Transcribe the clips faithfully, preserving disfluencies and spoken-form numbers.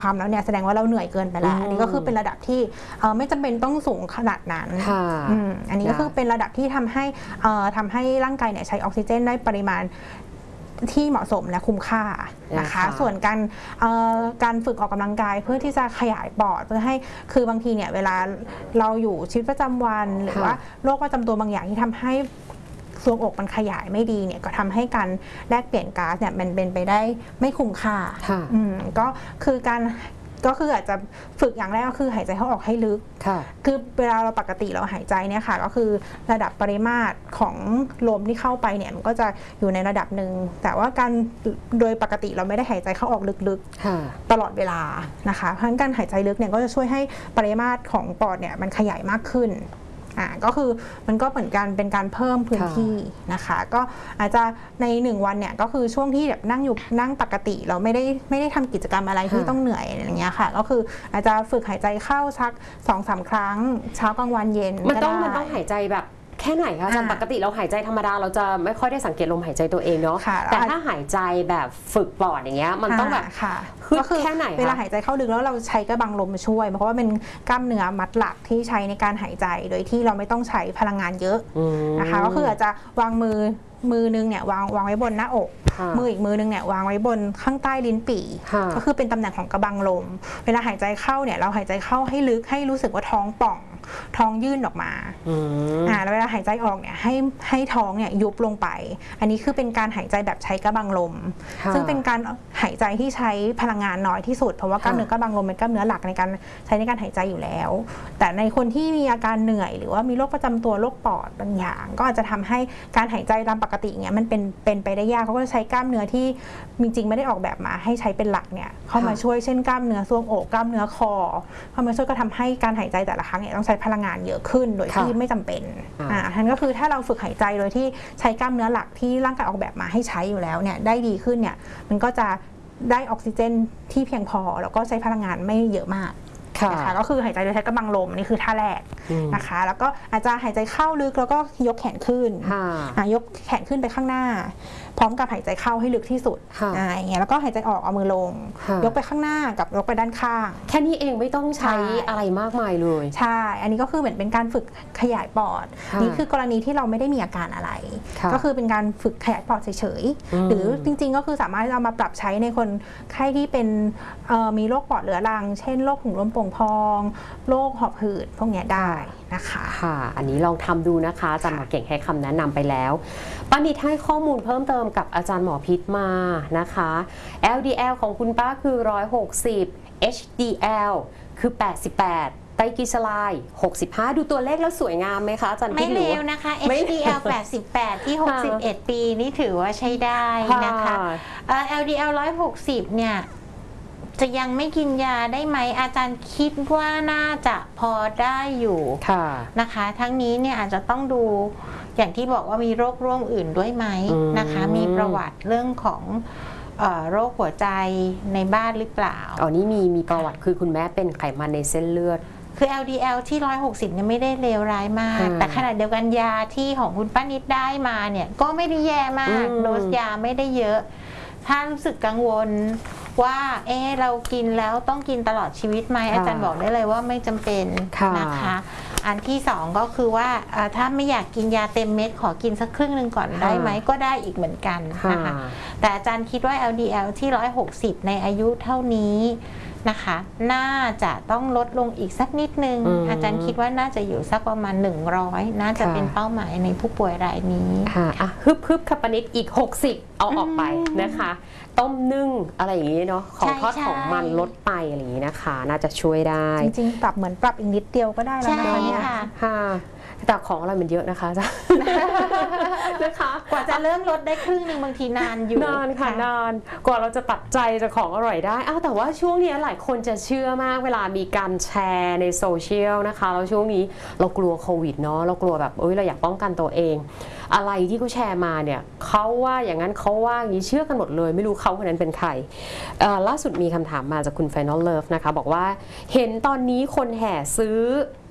ความแล้วเนี่ยแสดงว่าเราเหนื่อยเกินไปแล้วอันนี้ก็คือเป็นระดับที่ไม่จำเป็นต้องสูงขนาดนั้นอันนี้ก็คือเป็นระดับที่ทำให้ทำให้ร่างกายเนี่ยใช้ออกซิเจนได้ปริมาณที่เหมาะสมและคุ้มค่านะคะส่วนการการฝึกออกกำลังกายเพื่อที่จะขยายปอดเพื่อให้คือบางทีเนี่ยเวลาเราอยู่ชีวิตประจำวันหรือว่าโรคประจำตัวบางอย่างที่ทำให้ซวงอกมันขยายไม่ดีเนี่ยก็ทำให้การแลกเปลี่ยนก๊าซเนี่ยมันเป็นไปได้ไม่คุ้มค่าก็คือการก็คืออาจจะฝึกอย่างแรกก็คือหายใจเข้าออกให้ลึกคือเวลาเราปกติเราหายใจเนี่ยค่ะก็คือระดับปริมาตรของลมที่เข้าไปเนี่ยมันก็จะอยู่ในระดับหนึ่งแต่ว่าการโดยปกติเราไม่ได้หายใจเข้าออกลึกๆตลอดเวลานะคะเพราะฉะนั้นการหายใจลึกเนี่ยก็จะช่วยให้ปริมาตรของปอดเนี่ยมันขยายมากขึ้นอ่าก็คือมันก็เหมือนกันเป็นการเพิ่มพื้นที่นะคะก็อาจจะในหนึ่งวันเนี่ยก็คือช่วงที่แบบนั่งอยู่นั่งปกติเราไม่ได้ไม่ได้ทำกิจกรรมอะไรที่ต้องเหนื่อยอย่างเงี้ยค่ะก็คืออาจจะฝึกหายใจเข้าสัก สองถึงสาม ครั้งเช้ากลางวันเย็นมันต้องมันต้องหายใจแบบแค่ไหนคะอาจารย์ปกติเราหายใจธรรมดาเราจะไม่ค่อยได้สังเกตลมหายใจตัวเองเนาะแต่ถ้าหายใจแบบฝึกปอดอย่างเงี้ยมันต้องแบบก็คือแค่ไหนเวลาหายใจเข้าลึกแล้วเราใช้กระบังลมมาช่วยเพราะว่าเป็นกล้ามเนื้อมัดหลักที่ใช้ในการหายใจโดยที่เราไม่ต้องใช้พลังงานเยอะนะคะก็คืออาจจะวางมือมือนึงเนี่ยวางวางไว้บนหน้าอกมืออีกมือนึงเนี่ยวางไว้บนข้างใต้ลิ้นปี่ก็คือเป็นตำแหน่งของกระบังลมเวลาหายใจเข้าเนี่ยเราหายใจเข้าให้ลึกให้รู้สึกว่าท้องป่องท้องยื่นออกมาอ่าแล้วเวลาหายใจออกเนี่ยให้ให้ท้องเนี่ยยุบลงไปอันนี้คือเป็นการหายใจแบบใช้กระบังลมซึ่งเป็นการหายใจที่ใช้พลังงานน้อยที่สุดเพราะว่ากล้ามเนื้อกระบังลมเป็นกล้ามเนื้อหลักในการใช้ในการหายใจอยู่แล้วแต่ในคนที่มีอาการเหนื่อยหรือว่ามีโรคประจำตัวโรคปอดบางอย่างก็อาจจะทำให้การหายใจตามปกติเนี่ยมันเป็นเป็นไปได้ยากเขาก็จะใช้กล้ามเนื้อที่จริงๆไม่ได้ออกแบบมาให้ใช้เป็นหลักเนี่ยเข้ามาช่วยเช่นกล้ามเนื้อทรวงอกกล้ามเนื้อคอเข้ามาช่วยก็ทำให้การหายใจแต่ละครั้งเนี่ยต้องใช้พลังงานเยอะขึ้นโดยที่ไม่จำเป็นอ่าทั้นก็คือถ้าเราฝึกหายใจโดยที่ใช้กล้ามเนื้อหลักที่ร่างกายออกแบบมาให้ใช้อยู่แล้วเนี่ยได้ดีขึ้นเนี่ยมันก็จะได้ออกซิเจนที่เพียงพอแล้วก็ใช้พลังงานไม่เยอะมากนะคะก็คือหายใจโดยใช้กระบังลมนี่คือท่าแรกนะคะแล้วก็อาจจะหายใจเข้าลึกแล้วก็ยกแขนขึ้นยกแขนขึ้นไปข้างหน้าพร้อมกับหายใจเข้าให้ลึกที่สุดอย่างเงี้ยแล้วก็หายใจออกเอามือลงยกไปข้างหน้ากับยกไปด้านข้างแค่นี้เองไม่ต้องใช้อะไรมากมายเลยใช่อันนี้ก็คือเหมือนเป็นการฝึกขยายปอดนี่คือกรณีที่เราไม่ได้มีอาการอะไรก็คือเป็นการฝึกขยายปอดเฉยๆหรือจริงๆก็คือสามารถเอามาปรับใช้ในคนไข้ที่เป็นมีโรคปอดเรื้อรังเช่นโรคถุงลมโป่งพองโรคหอบหืดพวกนี้ได้นะคะค่ะอันนี้ลองทำดูนะคะอาจารย์หมอเก่งให้คำแนะนำไปแล้วป้านิดให้ข้อมูลเพิ่มเติมกับอาจารย์หมอพิษมานะคะ แอล ดี แอล ของคุณป้าคือหนึ่งร้อยหกสิบ เอช ดี แอล คือแปดสิบแปดไตรกลีเซอไรด์หกสิบห้าดูตัวเลขแล้วสวยงามไหมคะอาจารย์ไม่เลวนะคะ เอช ดี แอล แปดสิบแปดที่หกสิบเอ็ดปีนี่ถือว่าใช้ได้นะคะ แอล ดี แอล หนึ่งร้อยหกสิบเนี่ยจะยังไม่กินยาได้ไหมอาจารย์คิดว่าน่าจะพอได้อยู่นะคะทั้งนี้เนี่ยอาจจะต้องดูอย่างที่บอกว่ามีโรคร่วมอื่นด้วยไหมนะคะมีประวัติเรื่องของโรคหัวใจในบ้านหรือเปล่าอ๋อนี่มีมีประวัติคือคุณแม่เป็นไขมันในเส้นเลือดคือ แอล ดี แอล ที่หนึ่งร้อยหกสิบเนี่ยไม่ได้เลวร้ายมากแต่ขณะเดียวกันยาที่ของคุณป้านิดได้มาเนี่ยก็ไม่ได้แย่มากโดสยาไม่ได้เยอะถ้ารู้สึกกังวลว่าเออเรากินแล้วต้องกินตลอดชีวิตไหมอาจารย์บอกได้เลยว่าไม่จำเป็นนะคะอันที่สองก็คือว่าถ้าไม่อยากกินยาเต็มเม็ดขอกินสักครึ่งหนึ่งก่อนได้ไหมก็ได้อีกเหมือนกันนะคะแต่อาจารย์คิดว่า แอล ดี แอล ที่หนึ่งร้อยหกสิบในอายุเท่านี้นะคะน่าจะต้องลดลงอีกสักนิดนึงอาจารย์คิดว่าน่าจะอยู่สักประมาณหนึ่งร้อยน่าจะเป็นเป้าหมายในผู้ป่วยรายนี้ค่ะฮึบฮึบขับปนิดอีกหกสิบเอาออกไปนะคะต้มนึ่งอะไรอย่างนี้เนาะของทอดของมันลดไปอะไรอย่างนี้นะคะน่าจะช่วยได้จริงๆปรับเหมือนปรับอีกนิดเดียวก็ได้แล้วนะคะเนี่ยค่ะแต่ของอะไรมันเยอะนะคะจ้ะนะคะกว่าจะเริ่มลดได้ครึ่งหนึ่งบางทีนานอยู่นานค่ะนานกว่าเราจะตัดใจจากของอร่อยได้อ้าวแต่ว่าช่วงนี้หลายคนจะเชื่อมากเวลามีการแชร์ในโซเชียลนะคะแล้วช่วงนี้เรากลัวโควิดเนาะเรากลัวแบบเอ้ยเราอยากป้องกันตัวเองอะไรที่เขาแชร์มาเนี่ยเขาว่าอย่างนั้นเขาว่าอย่างนี้เชื่อกันหมดเลยไม่รู้เขาคนนั้นเป็นใครล่าสุดมีคำถามมาจากคุณ Final Love นะคะบอกว่าเห็นตอนนี้คนแห่ซื้อ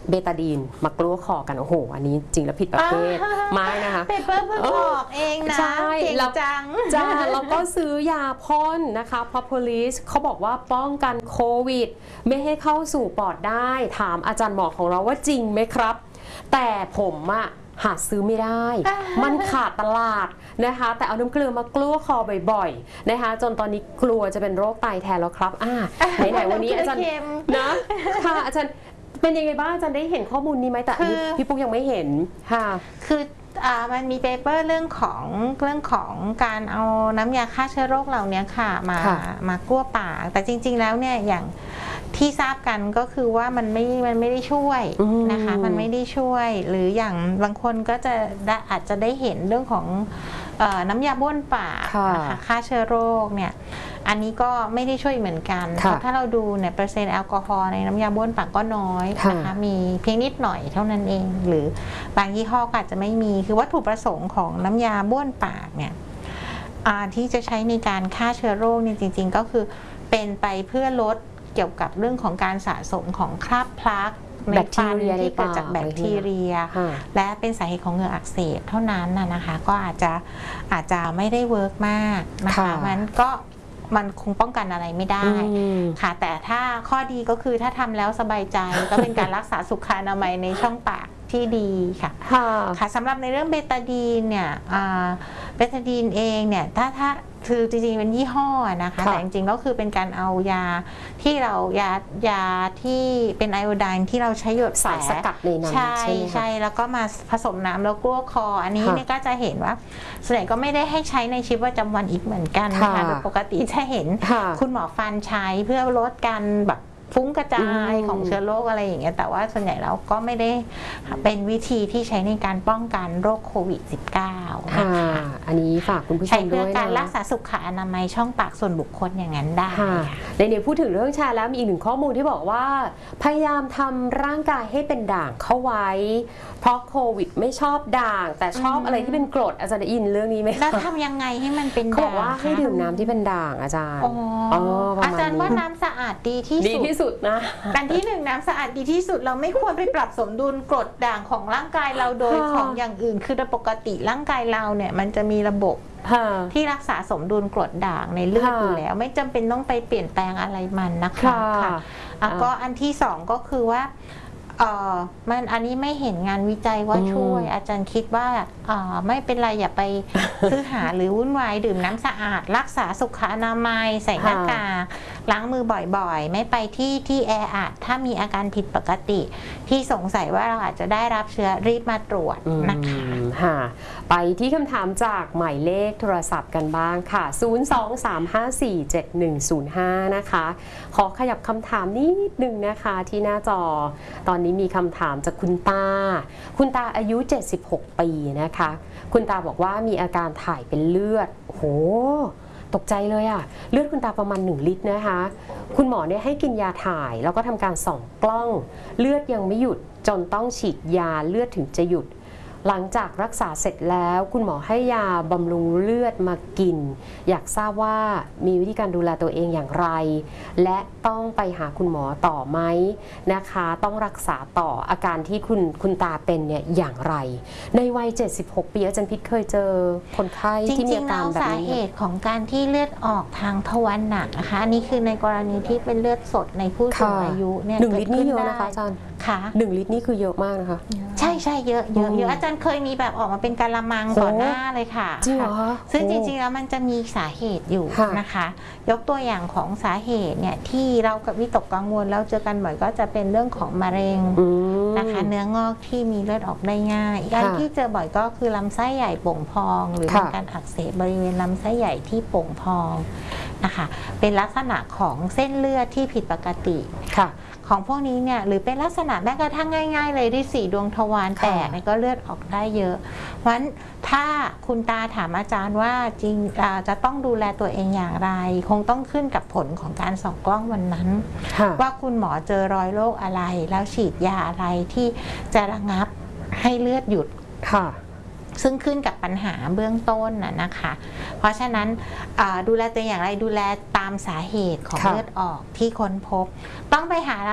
เบตาดีนมากลัวคอกันโอ้โหอันนี้จริงแล้วผิดประเภทมากนะคะเปเปอร์เพิ่งออกเองนะใช่เก่งจังจ้าแล้วก็ซื้อยาพ่นนะคะ Propolis เขาบอกว่าป้องกันโควิดไม่ให้เข้าสู่ปอดได้ถามอาจารย์หมอของเราว่าจริงไหมครับ แต่ผมอะหาซื้อไม่ได้ มันขาดตลาดนะคะแต่เอาน้ำเกลือมากลัวคอบ่อยๆนะคะจนตอนนี้กลัวจะเป็นโรคไตแทนแล้วครับอ่าไหนๆวันนี้อาจารย์นะค่ะอาจารย์เป็นยังไงบ้างอาจารย์ได้เห็นข้อมูลนี้ไหมแต่พี่ปุ๊กยังไม่เห็นค่ะคืออ่ามันมีเปเปอร์เรื่องของเรื่องของการเอาน้ำยาฆ่าเชื้อโรคเหล่านี้ค่ะมามากลัวปากแต่จริงๆแล้วเนี่ยอย่างที่ทราบกันก็คือว่ามันไม่มันไม่ได้ช่วยนะคะมันไม่ได้ช่วยหรืออย่างบางคนก็จะอาจจะได้เห็นเรื่องของเอ่อน้ำยาบ้วนปากนะคะฆ่าเชื้อโรคเนี่ยอันนี้ก็ไม่ได้ช่วยเหมือนกันเพราะถ้าเราดูเนี่ยเปอร์เซ็นต์แอลกอฮอล์ในน้ำยาบ้วนปากก็น้อยนะคะมีเพียงนิดหน่อยเท่านั้นเองหรือบางยี่ห้อก็อาจจะไม่มีคือวัตถุประสงค์ของน้ำยาบ้วนปากเนี่ยที่จะใช้ในการฆ่าเชื้อโรคเนี่ยจริงๆก็คือเป็นไปเพื่อลดเกี่ยวกับเรื่องของการสะสมของคราบพลักในฟันที่เกิดจากแบคทีเรียและเป็นสาเหตุของเหงื่ออักเสบเท่านั้นนะคะก็อาจจะอาจจะไม่ได้เวิร์กมากนะคะมันก็มันคงป้องกันอะไรไม่ได้ค่ะแต่ถ้าข้อดีก็คือถ้าทำแล้วสบายใจก็เป็นการรักษาสุขอนามัยในช่องปากที่ดีค่ะค่ะสำหรับในเรื่องเบตาดีนเนี่ยเบตาดีนเองเนี่ยถ้าถ้าคือจริงๆเป็นยี่ห้อนะคะแต่จริงๆก็คือเป็นการเอายาที่เรายายาที่เป็นไอโอไดน์ที่เราใช้หยดแผลสกัดในน้ำใช่ใช่แล้วก็มาผสมน้ำแล้วกลัวคออันนี้เนี่ยก็จะเห็นว่าส่วนใหญ่ก็ไม่ได้ให้ใช้ในชีวิตประจำวันอีกเหมือนกันนะคะโดยปกติจะเห็นคุณหมอฟันใช้เพื่อลดการแบบฟุ้งกระจายของเชื้อโรคอะไรอย่างเงี้ยแต่ว่าส่วนใหญ่แล้วก็ไม่ได้เป็นวิธีที่ใช้ในการป้องกันโรคโควิด สิบเก้า นะคะอันนี้ฝากคุณผู้ชมด้วยนะใช้เพื่อการรักษาสุขอนามัยช่องปากส่วนบุคคลอย่างนั้นได้ในเดี๋ยวพูดถึงเรื่องแชร์แล้วมีอีกหนึ่งข้อมูลที่บอกว่าพยายามทำร่างกายให้เป็นด่างเข้าไว้เพราะโควิดไม่ชอบด่างแต่ชอบอะไรที่เป็นกรดอาจารย์ได้ยินเรื่องนี้ไหมแล้วทำยังไงให้มันเป็นด่างเขาบอกว่าให้ดื่มน้ำที่เป็นด่างอาจารย์อาจารย์ว่าน้ำสะอาดดีที่สุดดีที่สุดนะการที่หนึ่งน้ำสะอาดดีที่สุดเราไม่ควรไปปรับสมดุลกรดด่างของร่างกายเราโดยของอย่างอื่นคือปกติร่างกายเราเนี่ยมันจะมีระบบที่รักษาสมดุลกรดด่างในเลือดอยู่แล้วไม่จำเป็นต้องไปเปลี่ยนแปลงอะไรมันนะคะค่ะก็อันที่สองก็คือว่าเออมันอันนี้ไม่เห็นงานวิจัยว่าช่วยอาจารย์คิดว่าไม่เป็นไรอย่าไปซื้อหาหรือวุ่นวายดื่มน้ำสะอาดรักษาสุขอนามัยใส่หน้ากากล้างมือบ่อยๆไม่ไปที่ที่แออัดถ้ามีอาการผิดปกติที่สงสัยว่าเราอาจจะได้รับเชื้อรีบมาตรวจนะคะไปที่คำถามจากหมายเลขโทรศัพท์กันบ้างค่ะศูนย์ สอง สาม ห้า สี่ เจ็ด หนึ่ง ศูนย์ ห้านะคะขอขยับคำถามนิดนึงนะคะที่หน้าจอตอนนี้มีคำถามจากคุณตาคุณตาอายุเจ็ดสิบหกปีนะคะคุณตาบอกว่ามีอาการถ่ายเป็นเลือดโอ้โหตกใจเลยอะเลือดคุณตาประมาณหนึ่งลิตรนะคะคุณหมอเนี่ยให้กินยาถ่ายแล้วก็ทำการส่องกล้องเลือดยังไม่หยุดจนต้องฉีดยาเลือดถึงจะหยุดหลังจากรักษาเสร็จแล้วคุณหมอให้ยาบำรุงเลือดมากินอยากทราบว่ามีวิธีการดูแลตัวเองอย่างไรและต้องไปหาคุณหมอต่อไหมนะคะต้องรักษาต่ออาการที่คุณคุณตาเป็นเนี่ยอย่างไรในวัยเจ็ดสิบหกปีอาจารย์พิษเคยเจอคนไข้ที่มีอาการแบบนี้จริงๆแล้วสาเหตุของการที่เลือดออกทางทวารหนักนะคะอันนี้คือในกรณีที่เป็นเลือดสดในผู้สูงอายุเนี่ยหนึ่งลิตรนี่เยอะนะคะอาจารย์ค่ะหนึ่งลิตรนี่คือเยอะมากนะคะใช่ใช่เยอะเยอะเยอะอาจารย์เคยมีแบบออกมาเป็นกะละมังก่อนหน้าเลยค่ะจริงเหรอซึ่งจริงๆแล้วมันจะมีสาเหตุอยู่นะคะยกตัวอย่างของสาเหตุเนี่ยที่เรากับวิตกกังวลแล้วเจอกันบ่อยก็จะเป็นเรื่องของมะเร็งนะคะเนื้องอกที่มีเลือดออกได้ง่ายอีกอันที่เจอบ่อยก็คือลำไส้ใหญ่โป่งพองหรือมีการอักเสบบริเวณลำไส้ใหญ่ที่โป่งพองนะคะเป็นลักษณะของเส้นเลือดที่ผิดปกติค่ะของพวกนี้เนี่ยหรือเป็นลักษณะแม้กระทั่งง่ายๆเลยที่สี่ดวงทวารแตกเนี่ยก็เลือดออกได้เยอะเพราะฉะนั้นถ้าคุณตาถามอาจารย์ว่าจริงจะต้องดูแลตัวเองอย่างไรคงต้องขึ้นกับผลของการส่องกล้องวันนั้นว่าคุณหมอเจอรอยโรคอะไรแล้วฉีดยาอะไรที่จะระงับให้เลือดหยุดค่ะซึ่งขึ้นกับปัญหาเบื้องต้นน่ะนะคะเพราะฉะนั้นดูแลตัวอย่างไรดูแลตามสาเหตุของเลือดออกที่ค้นพบต้องไปหา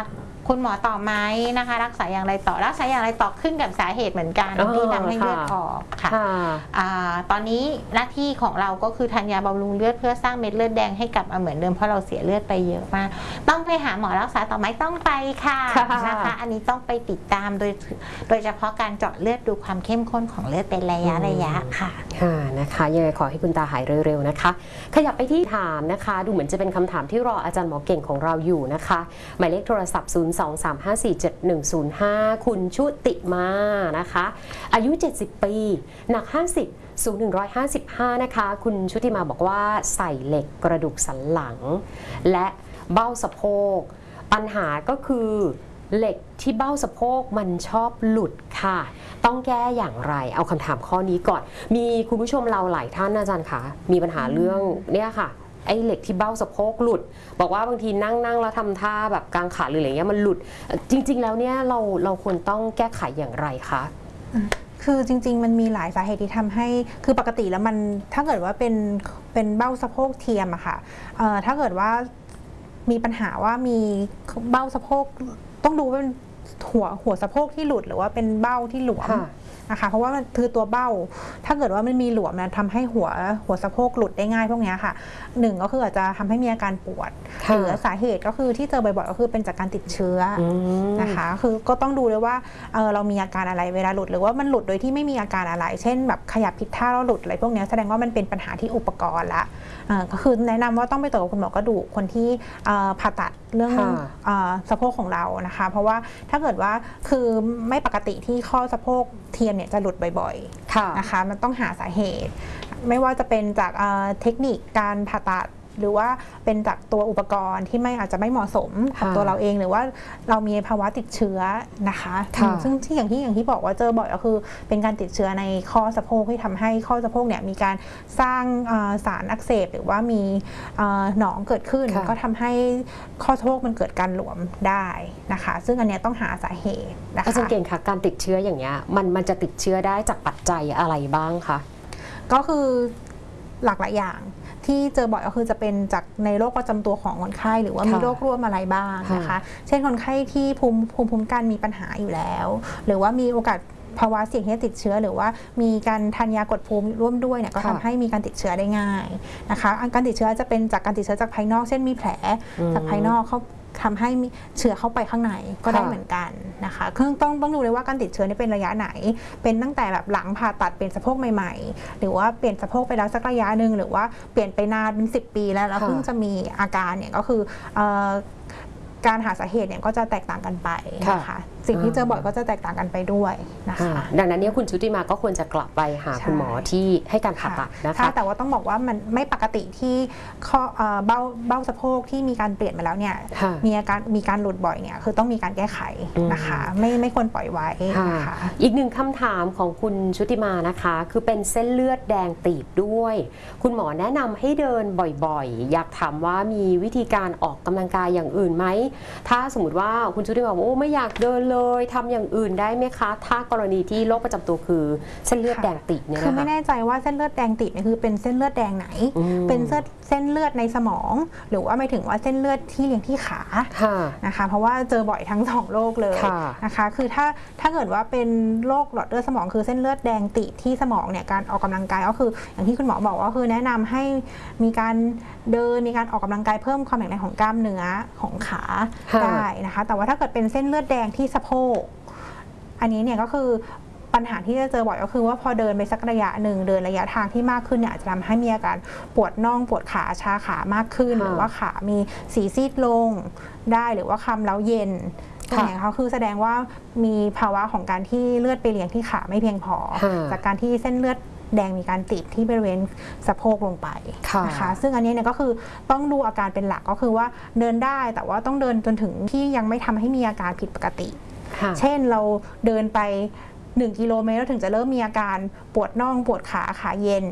คุณหมอต่อไหมนะคะรักษาอย่างไรต่อรักษาอย่างไรต่อขึ้นกับสาเหตุเหมือนกันที่ทำให้เลือดออกค่ะตอนนี้หน้าที่ของเราก็คือทานยาบำรุงเลือดเพื่อสร้างเม็ดเลือดแดงให้กลับมาเหมือนเดิมเพราะเราเสียเลือดไปเยอะมากต้องไปหาหมอรักษาต่อไหมต้องไปค่ะนะคะอันนี้ต้องไปติดตามโดยโดยเฉพาะการเจาะเลือดดูความเข้มข้นของเลือดเป็นระยะระยะค่ะค่ะนะคะยังไงขอให้คุณตาหายเร็วๆนะคะขยับไปที่ถามนะคะดูเหมือนจะเป็นคำถามที่รออาจารย์หมอเก่งของเราอยู่นะคะหมายเลขโทรศัพท์ศูนย์ สอง สาม ห้า สี่ เจ็ด หนึ่ง ศูนย์ ห้าคุณชุติมานะคะอายุเจ็ดสิบปีหนักห้าสิบสูงหนึ่งร้อยห้าสิบห้านะคะคุณชุติมาบอกว่าใส่เหล็กกระดูกสันหลังและเบ้าสะโพกปัญหาก็คือเหล็กที่เบ้าสะโพกมันชอบหลุดค่ะต้องแก้อย่างไรเอาคำถามข้อนี้ก่อนมีคุณผู้ชมเราหลายท่านอาจารย์คะมีปัญหาเรื่องเนี่ยค่ะไอ้เหล็กที่เบ้าสะโพกหลุดบอกว่าบางทีนั่งนั่งแล้วทำท่าแบบกางขาหรืออะไรเงี้ยมันหลุดจริงๆแล้วเนี่ยเราเราควรต้องแก้ไขอย่างไรคะคือจริงๆมันมีหลายสาเหตุที่ทำให้คือปกติแล้วมันถ้าเกิดว่าเป็นเป็นเบ้าสะโพกเทียมอะค่ะถ้าเกิดว่ามีปัญหาว่ามีเบ้าสะโพกต้องดูว่าเป็นหัวหัวสะโพกที่หลุดหรือว่าเป็นเบ้าที่หลวมนะคะเพราะว่ามันคือตัวเบ้าถ้าเกิดว่ามันมีหลวมนะทำให้หัวหัวสะโพกหลุดได้ง่ายพวกนี้ค่ะหนึ่งก็คืออาจจะทำให้มีอาการปวดหรือสาเหตุก็คือที่เจอบ่อยๆก็คือเป็นจากการติดเชื้อนะคะคือก็ต้องดูเลยว่าเออเรามีอาการอะไรเวลาหลุดหรือว่ามันหลุดโดยที่ไม่มีอาการอะไรเช่นแบบขยับผิดท่าแล้วหลุดอะไรพวกนี้แสดงว่ามันเป็นปัญหาที่อุปกรณ์ละก็คือแนะนำว่าต้องไปตรวจกับคุณหมอกระดูกคนที่ผ่าตัดเรื่องสะโพกของเรานะคะเพราะว่าถ้าเกิดว่าคือไม่ปกติที่ข้อสะโพกเทียมเนี่ยจะหลุดบ่อยๆนะคะมันต้องหาสาเหตุไม่ว่าจะเป็นจากเทคนิคการผ่าตัดหรือว่าเป็นจากตัวอุปกรณ์ที่ไม่อาจจะไม่เหมาะสมกับตัวเราเองหรือว่าเรามีภาวะติดเชื้อนะคะซึ่งที่อย่างที่อย่างที่บอกว่าเจอบ่อยก็คือเป็นการติดเชื้อในข้อสะโพกที่ทำให้ข้อสะโพกเนี่ยมีการสร้างสารอักเสบหรือว่ามีหนองเกิดขึ้นก็ทำให้ข้อสะโพกมันเกิดการหลวมได้นะคะซึ่งอันนี้ต้องหาสาเหตุนะคะอาจารย์เก่งค่ะการติดเชื้ออย่างเงี้ยมันมันจะติดเชื้อได้จากปัจจัยอะไรบ้างคะก็คือหลากหลายอย่างที่เจอบ่อยก็คือจะเป็นจากในโรคประจำตัวของคนไข้หรือว่ามีโรคร่วมอะไรบ้างนะคะเช่นคนไข้ที่ภูมิภูมิคุ้มกันมีปัญหาอยู่แล้วหรือว่ามีโอกาสภาวะเสี่ยงที่จะติดเชื้อหรือว่ามีการทานยากดภูมิร่วมด้วยเนี่ยก็ทำให้มีการติดเชื้อได้ง่ายนะคะการติดเชื้อจะเป็นจากการติดเชื้อจากภายนอกเช่นมีแผลจากภายนอกเขาทำให้เชื้อเข้าไปข้างในก็ได้เหมือนกันนะคะคือต้องต้องดูเลยว่าการติดเชื้อนี่เป็นระยะไหนเป็นตั้งแต่แบบหลังผ่าตัดเปลี่ยนสะโพกใหม่ๆหรือว่าเปลี่ยนสะโพกไปแล้วสักระยะหนึ่งหรือว่าเปลี่ยนไปนานเป็นสิบปีแล้วแล้วเพิ่งจะมีอาการเนี่ยก็คือการหาสาเหตุเนี่ยก็จะแตกต่างกันไปนะคะสิ่งที่เจอบ่อยก็จะแตกต่างกันไปด้วยนะคะดังนั้นเนี่ยคุณชุติมาก็ควรจะกลับไปหาคุณหมอที่ให้การผ่าตัดนะคะแต่ว่าต้องบอกว่ามันไม่ปกติที่ข้อเบ้าเบ้าสะโพกที่มีการเปลี่ยนมาแล้วเนี่ยมีอาการมีการหลุดบ่อยเนี่ยคือต้องมีการแก้ไขนะคะไม่ไม่ควรปล่อยไว้นะคะอีกหนึ่งคำถามของคุณชุติมานะคะคือเป็นเส้นเลือดแดงตีบด้วยคุณหมอแนะนำให้เดินบ่อยๆอยากถามว่ามีวิธีการออกกำลังกายอย่างอื่นไหมถ้าสมมติว่าคุณชุติมาบอกโอ้ไม่อยากเดินเลยทำอย่างอื่นได้ไหมคะถ้ากรณีที่โรคประจำตัวคือเส้นเลือดแดงตีบเนี่ยนะคะคือไม่แน่ใจว่าเส้นเลือดแดงตีบเนี่ยคือเป็นเส้นเลือดแดงไหนเป็นเส้นเส้นเลือดในสมองหรือว่าไม่ถึงว่าเส้นเลือดที่เลี้ยงที่ขานะคะเพราะว่าเจอบ่อยทั้งสองโรคเลยนะคะคือถ้าถ้าเกิดว่าเป็นโรคหลอดเลือดสมองคือเส้นเลือดแดงตีบที่สมองเนี่ยการออกกำลังกายก็คืออย่างที่คุณหมอบอกว่าคือแนะนำให้มีการเดินมีการออกกำลังกายเพิ่มความแข็งแรงของกล้ามเนื้อของขาได้นะคะแต่ว่าถ้าเกิดเป็นเส้นเลือดแดงที่สะโพกอันนี้เนี่ยก็คือปัญหาที่จะเจอบ่อยก็คือว่าพอเดินไปสักระยะหนึ่งเดินระยะทางที่มากขึ้นเนี่ยอาจจะทำให้มีอาการปวดน่องปวดขาชาขามากขึ้นหรือว่าขามีสีซีดลงได้หรือว่าคลำแล้วเย็นอย่างเขาคือแสดงว่ามีภาวะของการที่เลือดไปเลี้ยงที่ขาไม่เพียงพอจากการที่เส้นเลือดแดงมีการตีบที่บริเวณสะโพกลงไปนะคะซึ่งอันนี้เนี่ยก็คือต้องดูอาการเป็นหลักก็คือว่าเดินได้แต่ว่าต้องเดินจนถึงที่ยังไม่ทำให้มีอาการผิดปกติเช่นเราเดินไปหนึ่งกิโลเมตรแล้วถึงจะเริ่มมีอาการปวดน่องปวดขาขาเย็น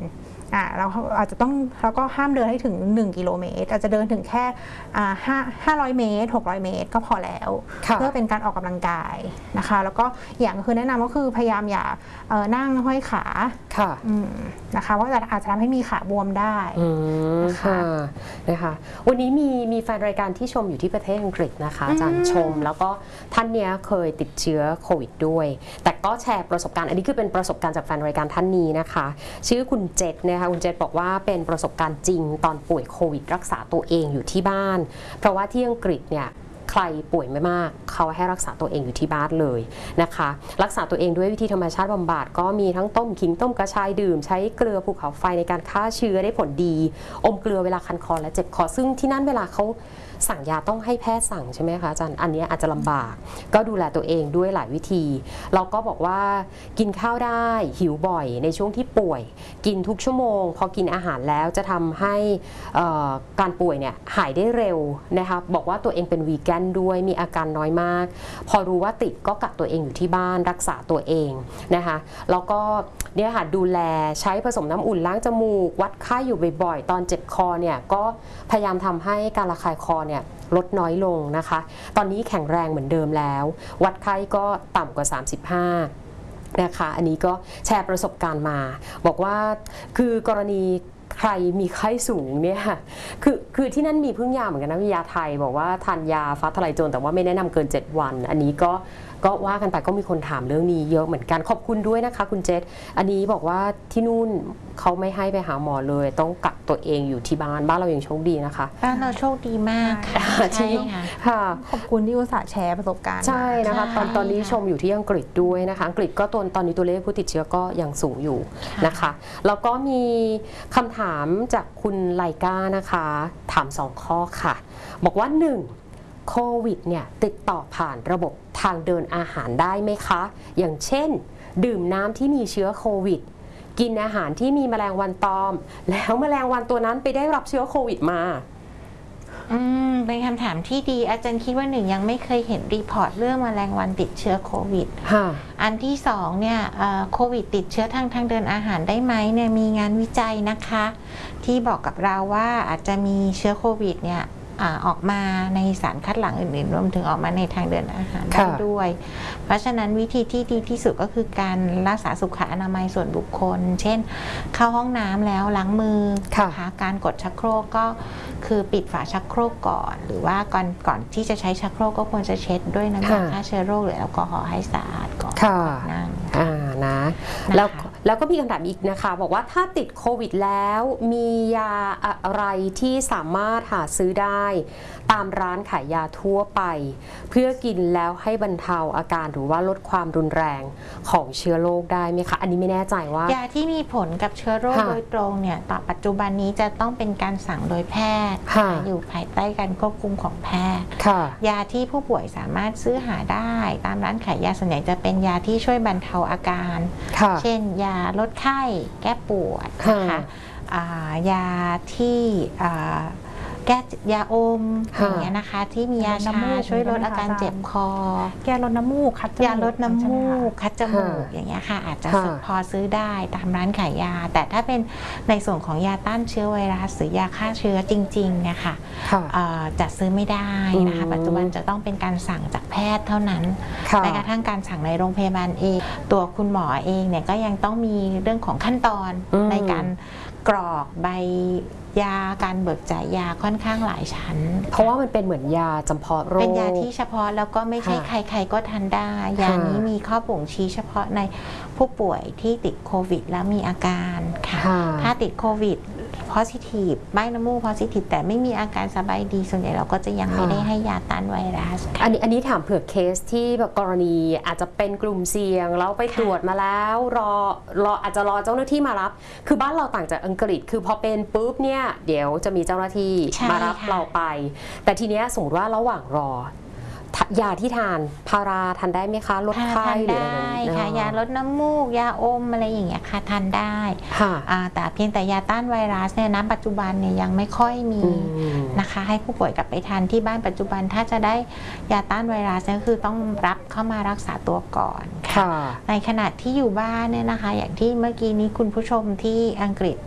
อ่าเราอาจจะต้องเราก็ห้ามเดินให้ถึงหนึ่งกิโลเมตรอาจจะเดินถึงแค่อ่าห้าห้าร้อยเมตรหกร้อยเมตรก็พอแล้วเพื่อเป็นการออกกำลังกายนะคะแล้วก็อย่างคือแนะนำก็คือพยายามอย่าเอ่อนั่งห้อยขาค่ะนะคะว่าอาจจะทำให้มีขาบวมได้นะคะนะคะวันนี้มีมีแฟนรายการที่ชมอยู่ที่ประเทศอังกฤษนะคะอาจารย์ชมแล้วก็ท่านเนี้ยเคยติดเชื้อโควิดด้วยแต่ก็แชร์ประสบการณ์อันนี้คือเป็นประสบการณ์จากแฟนรายการท่านนี้นะคะชื่อคุณเจษนะคะคุณเจษบอกว่าเป็นประสบการณ์จริงตอนป่วยโควิดรักษาตัวเองอยู่ที่บ้านเพราะว่าที่อังกฤษเนี่ยใครป่วยไม่มากเขาให้รักษาตัวเองอยู่ที่บ้านเลยนะคะรักษาตัวเองด้วยวิธีธรรมชาติบำบัดก็มีทั้งต้มขิงต้มกระชายดื่มใช้เกลือภูเขาไฟในการฆ่าเชื้อได้ผลดีอมเกลือเวลาคันคอและเจ็บคอซึ่งที่นั่นเวลาเขาสั่งยาต้องให้แพทย์สั่งใช่ไหมคะอาจารย์อันนี้อาจจะลำบากก็ดูแลตัวเองด้วยหลายวิธีเราก็บอกว่ากินข้าวได้หิวบ่อยในช่วงที่ป่วยกินทุกชั่วโมงพอกินอาหารแล้วจะทำให้การป่วยเนี่ยหายได้เร็วนะคะบอกว่าตัวเองเป็นวีแกนด้วยมีอาการน้อยมากพอรู้ว่าติดก็กักตัวเองอยู่ที่บ้านรักษาตัวเองนะคะแล้วก็เนี่ยค่ะดูแลใช้ผสมน้ำอุ่นล้างจมูกวัดไข้อยู่บ่อยๆตอนเจ็บคอเนี่ยก็พยายามทำให้การระคายคอเนี่ยลดน้อยลงนะคะตอนนี้แข็งแรงเหมือนเดิมแล้ววัดไข้ก็ต่ำกว่าสามสิบห้านะคะอันนี้ก็แชร์ประสบการณ์มาบอกว่าคือกรณีใครมีไข้สูงเนี่ยคือคือที่นั่นมีพึ่งยาเหมือนกันนะวิทยาไทยบอกว่าทานยาฟ้าทลายโจรแต่ว่าไม่แนะนำเกินเจ็ดวันอันนี้ก็ก็ว่ากันไปก็มีคนถามเรื่องนี้เยอะเหมือนกันขอบคุณด้วยนะคะคุณเจษอันนี้บอกว่าที่นู่นเขาไม่ให้ไปหาหมอเลยต้องกักตัวเองอยู่ที่บ้านบ้านเรายังโชคดีนะคะบ้านเราโชคดีมากค่ะใช่ค่ะขอบคุณที่อุตส่าห์แชร์ประสบการณ์ใช่นะคะตอนตอนนี้ชมอยู่ที่อังกฤษด้วยนะคะอังกฤษก็ตอนตอนนี้ตัวเลขผู้ติดเชื้อก็ยังสูงอยู่นะคะแล้วก็มีคำถามจากคุณไลกานะคะถามสองข้อค่ะบอกว่าหนึ่งโควิดเนี่ยติดต่อผ่านระบบทางเดินอาหารได้ไหมคะอย่างเช่นดื่มน้ำที่มีเชื้อโควิดกินอาหารที่มีแมลงวันตอมแล้วแมลงวันตัวนั้นไปได้รับเชื้อโควิดมาอืมเป็นคำถามที่ดีอาจารย์คิดว่าหนึ่งยังไม่เคยเห็นรีพอร์ตเรื่องแมลงวันติดเชื้อโควิดอันที่สองเนี่ยโควิดติดเชื้อทางทางเดินอาหารได้ไหมเนี่ยมีงานวิจัยนะคะที่บอกกับเราว่าอาจจะมีเชื้อโควิดเนี่ยออกมาในสารคัดหลั่งอื่นๆรวมถึงออกมาในทางเดินอาหารได้ด้วยเพราะฉะนั้นวิธีที่ดีที่สุดก็คือการรักษาสุขอนามัยส่วนบุคคลเช่นเข้าห้องน้ำแล้วล้างมือนะคะการกดชักโครกก็คือปิดฝาชักโครกก่อนหรือว่าก่อนก่อนที่จะใช้ชักโครกก็ควรจะเช็ดด้วยน้ำยาฆ่าเชื้อโรคหรือแอลกอฮอล์ให้สะอาดก่อนนั่งอ่านะแล้วแล้วก็มีคำถามอีกนะคะบอกว่าถ้าติดโควิดแล้วมียาอะไรที่สามารถหาซื้อได้ตามร้านขายยาทั่วไปเพื่อกินแล้วให้บรรเทาอาการหรือว่าลดความรุนแรงของเชื้อโรคได้ไหมคะอันนี้ไม่แน่ใจว่ายาที่มีผลกับเชื้อโรคโดยตรงเนี่ยต่อปัจจุบันนี้จะต้องเป็นการสั่งโดยแพทย์อยู่ภายใต้การควบคุมของแพทย์ยาที่ผู้ป่วยสามารถซื้อหาได้ตามร้านขายยาส่วนใหญ่จะเป็นยาที่ช่วยบรรเทาอาการเช่นยาลดไข้แก้ปวดนะคะยาที่แก้ยาอมอย่างเงี้ยนะคะที่มียาชาช่วยลดอาการเจ็บคอแก้ลดน้ำมูกคัดยาลดน้ำมูกคัดจมูกอย่างเงี้ยค่ะอาจจะพอซื้อได้ตามร้านขายยาแต่ถ้าเป็นในส่วนของยาต้านเชื้อไวรัสหรือยาฆ่าเชื้อจริงๆเนี่ยค่ะจะซื้อไม่ได้นะคะปัจจุบันจะต้องเป็นการสั่งจากแพทย์เท่านั้นแม้กระทั่งการสั่งในโรงพยาบาลเองตัวคุณหมอเองเนี่ยก็ยังต้องมีเรื่องของขั้นตอนในการกรอกใบยาการเบิกจ่ายยาค่อนข้างหลายชั้นเพราะว่ามันเป็นเหมือนยาจำเพาะโรคเป็นยาที่เฉพาะแล้วก็ไม่ใช่ใครๆก็ทานได้ยานี้มีข้อบ่งชี้เฉพาะในผู้ป่วยที่ติดโควิดแล้วมีอาการค่ะถ้าติดโควิดpositive ไม่น้ำมูก positive แต่ไม่มีอาการสบายดีส่วนใหญ่เราก็จะยังไม่ได้ให้ยาต้านไวรัสอันนี้อันนี้ถามเผื่อเคสที่แบบกรณีอาจจะเป็นกลุ่มเสี่ยงแล้วไปตรวจมาแล้วรอรออาจจะรอเจ้าหน้าที่มารับคือบ้านเราต่างจากอังกฤษคือพอเป็นปุ๊บเนี่ยเดี๋ยวจะมีเจ้าหน้าที่มารับเราไปแต่ทีเนี้ยสมมติว่าระหว่างรอยาที่ทานพาราทานได้ไหมคะลดไข้หรืออะไรค่ะยาลดน้ำมูกยาอมอะไรอย่างเงี้ยค่ะทานได้แต่เพียงแต่ยาต้านไวรัสเนี่ยนะปัจจุบันเนี่ยยังไม่ค่อยมีนะคะให้ผู้ป่วยกลับไปทานที่บ้านปัจจุบันถ้าจะได้ยาต้านไวรัสก็คือต้องรับเข้ามารักษาตัวก่อนค่ะในขณะที่อยู่บ้านเนี่ยนะคะอย่างที่เมื่อกี้นี้คุณผู้ชมที่อังกฤษ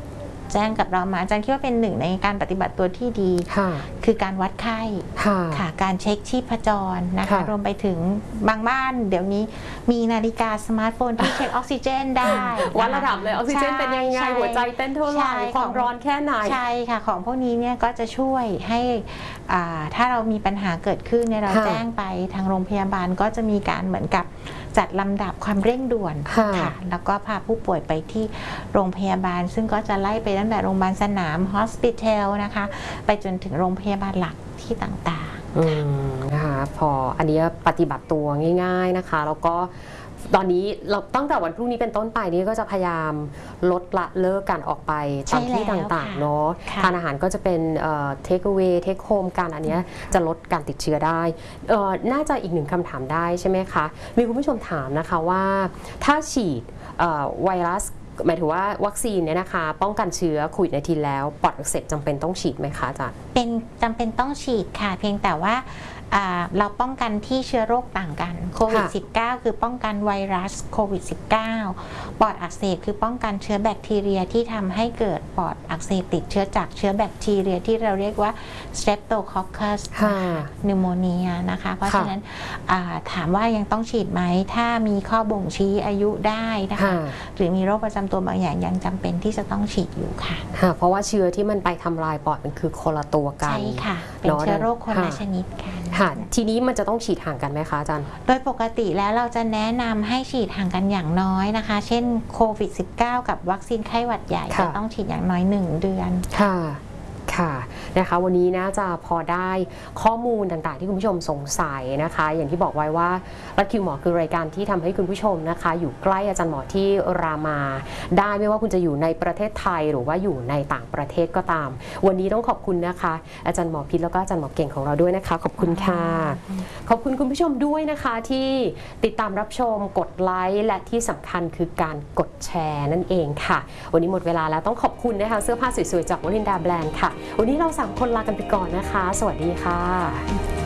แจ้งกับเรามาอาจารย์คิดว่าเป็นหนึ่งในการปฏิบัติตัวที่ดีคือการวัดไข้ค่ะการเช็คชีพจรนะคะรวมไปถึงบางบ้านเดี๋ยวนี้มีนาฬิกาสมาร์ทโฟนที่เช็คออกซิเจนได้วัดระดับเลยออกซิเจนเป็นยังไงหัวใจเต้นเท่าไหร่ความร้อนแค่ไหนใช่ค่ะของพวกนี้เนี่ยก็จะช่วยให้ถ้าเรามีปัญหาเกิดขึ้นเนี่ยเราแจ้งไปทางโรงพยาบาลก็จะมีการเหมือนกับจัดลำดับความเร่งด่วนค่ะแล้วก็พาผู้ป่วยไปที่โรงพยาบาลซึ่งก็จะไล่ไปตั้งแต่โรงพยาบาลสนาม hospital นะคะไปจนถึงโรงพยาบาลหลักที่ต่างๆอืมนะคะพออันนี้ปฏิบัติตัวง่ายๆนะคะแล้วก็ตอนนี้เราตั้งแต่วันพรุ่งนี้เป็นต้นไปนี้ก็จะพยายามลดละเลิกการออกไปตามที่ต่างๆเนาะทานอาหารก็จะเป็นเทคเอาเวย์เทคโฮมกันอันนี้จะลดการติดเชื้อได้น่าจะอีกหนึ่งคำถามได้ใช่ไหมคะมีคุณผู้ชมถามนะคะว่าถ้าฉีดไวรัสหมายถึงว่าวัคซีนเนี่ยนะคะป้องกันเชื้อโควิด สิบเก้า แล้วปอดอักเสบจำเป็นต้องฉีดไหมคะอาจารย์เป็นจำเป็นต้องฉีดค่ะเพียงแต่ว่าเราป้องกันที่เชื้อโรคต่างกันโควิด สิบเก้า คือป้องกันไวรัสโควิด สิบเก้า ปอดอักเสบคือป้องกันเชื้อแบคทีเรียที่ทำให้เกิดปอดอักเสบติดเชื้อจากเชื้อแบคทีเรียที่เราเรียกว่า Streptococcus pneumonia นะคะเพราะฉะนั้นถามว่ายังต้องฉีดไหมถ้ามีข้อบ่งชี้อายุได้นะคะหรือมีโรคประจำตัวบางอย่างยังจำเป็นที่จะต้องฉีดอยู่ค่ะเพราะว่าเชื้อที่มันไปทำลายปอดมันคือคนละตัวกันใช่ค่ะเป็นเชื้อโรคคนละชนิดกันค่ะทีนี้มันจะต้องฉีดห่างกันไหมคะอาจารย์โดยปกติแล้วเราจะแนะนำให้ฉีดห่างกันอย่างน้อยนะคะเช่นโควิด สิบเก้า กับวัคซีนไข้หวัดใหญ่จะต้องฉีดอย่างน้อยหนึ่งเดือนค่ะค่ะนะคะวันนี้นะจะพอได้ข้อมูลต่างๆที่คุณผู้ชมสงสัยนะคะอย่างที่บอกไว้ว่ารัฐคิวหมอคือรายการที่ทำให้คุณผู้ชมนะคะอยู่ใกล้อาจารย์หมอที่รามาได้ไม่ว่าคุณจะอยู่ในประเทศไทยหรือว่าอยู่ในต่างประเทศก็ตามวันนี้ต้องขอบคุณนะคะอาจารย์หมอพิษแล้วก็อาจารย์หมอเก่งของเราด้วยนะคะขอบคุณค่ะขอบคุณคุณผู้ชมด้วยนะคะที่ติดตามรับชมกดไลค์และที่สำคัญคือการกดแชร์นั่นเองค่ะวันนี้หมดเวลาแล้วต้องขอบคุณนะคะเสื้อผ้าสวยๆจากวลินดาแบรนด์ค่ะวันนี้เราสามคนลากันไปก่อนนะคะสวัสดีค่ะ